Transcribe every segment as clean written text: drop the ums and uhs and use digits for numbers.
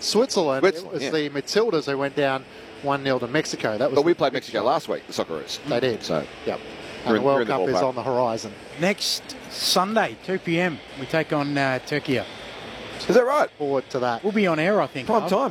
Switzerland. It was the Matildas who went down 1-0 to Mexico. That was. But we played Mexico last week, the Socceroos. They did. So, yep. And the World Cup is on the horizon. Next Sunday, 2 p.m, we take on Turkey. Is that right? Forward to that. We'll be on air, I think. Prime time.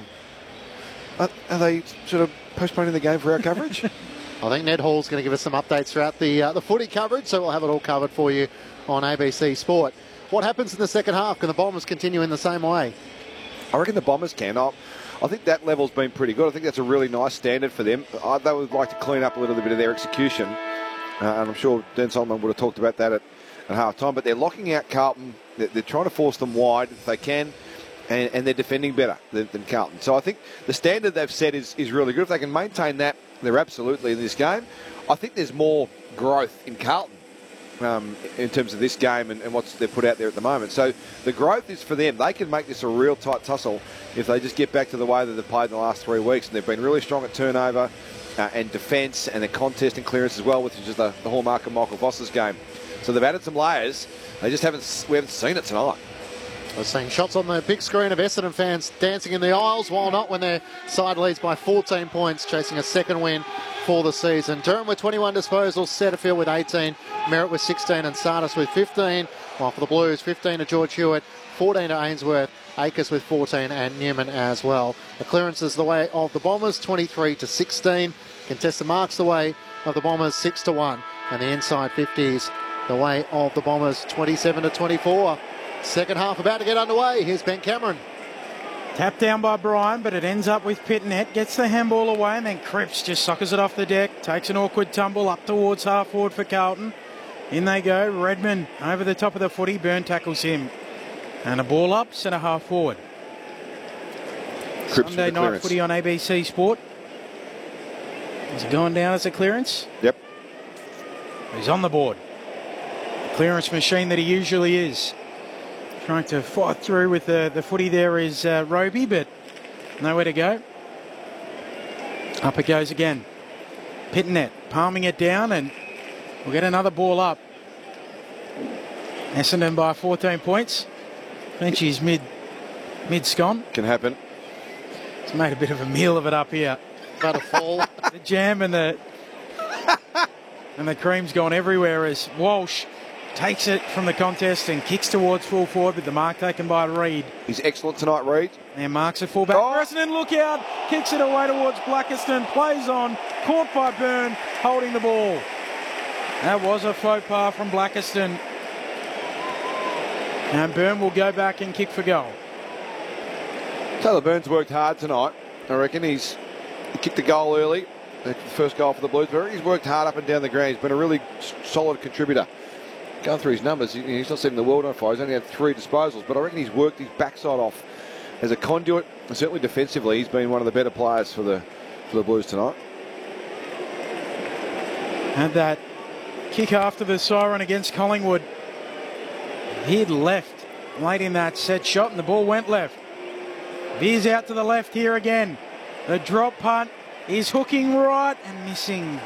Are they sort of postponing the game for our coverage? I think Ned Hall's going to give us some updates throughout the footy coverage, so we'll have it all covered for you on ABC Sport. What happens in the second half? Can the Bombers continue in the same way? I reckon the Bombers can. I think that level's been pretty good. I think that's a really nice standard for them. They would like to clean up a little bit of their execution, and I'm sure Dan Solomon would have talked about that at half-time, but they're locking out Carlton. They're trying to force them wide if they can, and they're defending better than Carlton. So I think the standard they've set is really good. If they can maintain that, they're absolutely in this game. I think there's more growth in Carlton in terms of this game and what they've put out there at the moment. So the growth is for them. They can make this a real tight tussle if they just get back to the way that they've played in the last 3 weeks. And they've been really strong at turnover and defence and the contest and clearance as well, which is just the hallmark of Michael Voss's game. So they've added some layers. We haven't seen it tonight. We're seeing shots on the big screen of Essendon fans dancing in the aisles, while not when their side leads by 14 points, chasing a second win for the season. Durham with 21 disposals, Setterfield with 18, Merritt with 16 and Sardis with 15, while for the Blues, 15 to George Hewitt, 14 to Ainsworth, Akers with 14 and Newman as well. The clearances the way of the Bombers, 23 to 16. Contested marks the way of the Bombers, 6 to 1. And the inside 50s the way of the Bombers, 27 to 24. Second half about to get underway. Here's Ben Cameron. Tapped down by Bryan, but it ends up with Pitnet. Gets the handball away, and then Cripps just suckers it off the deck. Takes an awkward tumble up towards half forward for Carlton. In they go. Redman over the top of the footy. Byrne tackles him. And a ball up, centre half forward. Cripps Sunday night footy on ABC Sport. Is he going down as a clearance? Yep. He's on the board. The clearance machine that he usually is. Trying to fight through with the footy there is Roby, but nowhere to go. Up it goes again. Pitnet palming it down, and we'll get another ball up. Essendon by 14 points. Finchie's mid-scon. Can happen. He's made a bit of a meal of it up here. About a fall. The jam and the cream's gone everywhere as Walsh takes it from the contest and kicks towards full forward, with the mark taken by Reid. He's excellent tonight, Reid. And marks a fullback. Essendon, look out. Kicks it away towards Blackiston. Plays on. Caught by Byrne, holding the ball. That was a faux pas from Blackiston. And Byrne will go back and kick for goal. Taylor Byrne's worked hard tonight. I reckon he kicked the goal early. The first goal for the Blues. But he's worked hard up and down the ground. He's been a really solid contributor. Going through his numbers, he's not setting the world on fire. He's only had 3 disposals, but I reckon he's worked his backside off as a conduit. And certainly defensively, he's been one of the better players for the Blues tonight. Had that kick after the siren against Collingwood. He'd left late in that set shot, and the ball went left. Veers out to the left here again. The drop punt is hooking right and missing.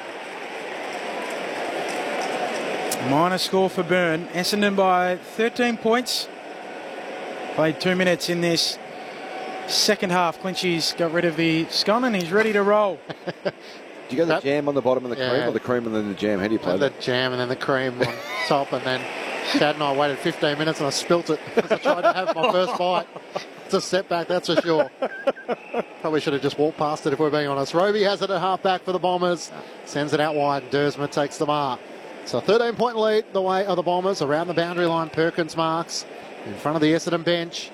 Minor score for Byrne. Essendon by 13 points. Played 2 minutes in this second half. Clinchie's got rid of the scone and he's ready to roll. Do you go the jam on the bottom of the cream, or the cream and then the jam? How do you play that? The jam and then the cream on top, and then Chad and I waited 15 minutes and I spilt it because I tried to have my first bite. It's a setback, that's for sure. Probably should have just walked past it if we're being honest. Roby has it at half back for the Bombers. Sends it out wide and Dersma takes the mark. So 13-point lead the way of the Bombers. Around the boundary line, Perkins marks in front of the Essendon bench.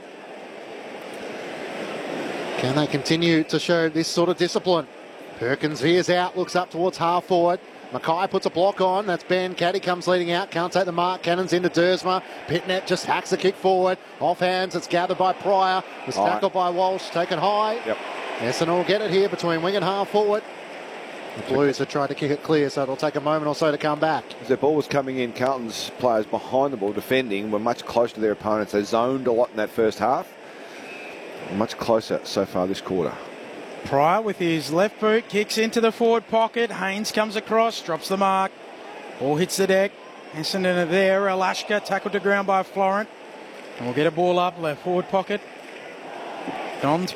Can they continue to show this sort of discipline? Perkins veers out, looks up towards half forward. Mackay puts a block on. That's Ben. Caddy comes leading out. Can't take the mark. Cannon's into Dersma. Pitnet just hacks a kick forward. Off hands. It's gathered by Pryor. Was tackled by Walsh. Taken high. Yep. Essendon will get it here between wing and half forward. The Blues have tried to kick it clear, so it'll take a moment or so to come back. As the ball was coming in, Carlton's players behind the ball defending were much closer to their opponents. They zoned a lot in that first half. Much closer so far this quarter. Pryor with his left boot kicks into the forward pocket. Haynes comes across, drops the mark. Ball hits the deck. Essendon are there. Alashka tackled to ground by Florent. And we'll get a ball up, left forward pocket. Don's